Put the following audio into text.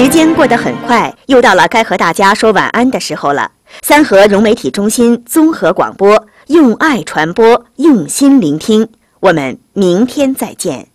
时间过得很快，又到了该和大家说晚安的时候了。三河融媒体中心综合广播，用爱传播，用心聆听。我们明天再见。